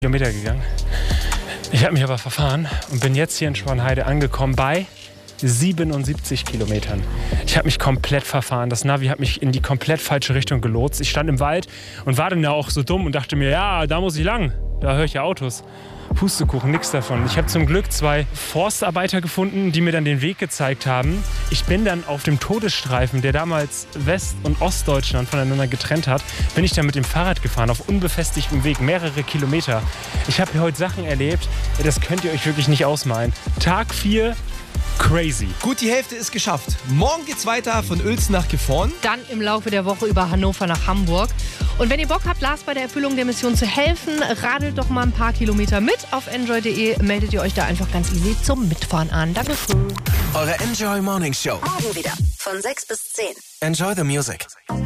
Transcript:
Kilometer gegangen. Ich habe mich aber verfahren und bin jetzt hier in Schwanheide angekommen bei 77 Kilometern. Ich habe mich komplett verfahren. Das Navi hat mich in die komplett falsche Richtung gelotst. Ich stand im Wald und war dann ja auch so dumm und dachte mir, ja, da muss ich lang. Da höre ich ja Autos. Pustekuchen, nix davon. Ich habe zum Glück 2 Forstarbeiter gefunden, die mir dann den Weg gezeigt haben. Ich bin dann auf dem Todesstreifen, der damals West- und Ostdeutschland voneinander getrennt hat, bin ich dann mit dem Fahrrad gefahren, auf unbefestigtem Weg, mehrere Kilometer. Ich habe hier heute Sachen erlebt, das könnt ihr euch wirklich nicht ausmalen. Tag 4, crazy. Gut, die Hälfte ist geschafft. Morgen geht's weiter von Uelzen nach Gifhorn. Dann im Laufe der Woche über Hannover nach Hamburg. Und wenn ihr Bock habt, Lars bei der Erfüllung der Mission zu helfen, radelt doch mal ein paar Kilometer mit. Auf enjoy.de meldet ihr euch da einfach ganz easy zum Mitfahren an. Dankeschön. Eure Enjoy Morning Show. Morgen wieder von 6 bis 10. Enjoy the music.